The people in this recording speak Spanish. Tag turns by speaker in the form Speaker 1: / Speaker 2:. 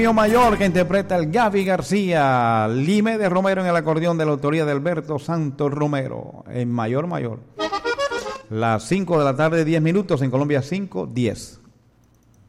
Speaker 1: Mayor que interpreta el Gaby García, Lime de Romero en el acordeón de la autoría de Alberto Santos Romero, en Mayor. Las 5 de la tarde, 10 minutos, en Colombia 5:10.